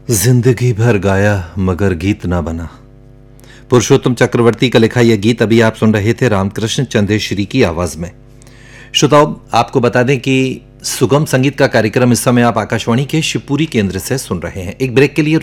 जिंदगी भर गाया मगर गीत ना बना। पुरुषोत्तम चक्रवर्ती का लिखा यह गीत अभी आप सुन रहे थे रामकृष्ण चंदेश्वरी की आवाज में। श्रोताओं, आपको बता दें कि सुगम संगीत का कार्यक्रम इस समय आप आकाशवाणी के शिवपुरी केंद्र से सुन रहे हैं। एक ब्रेक के लिए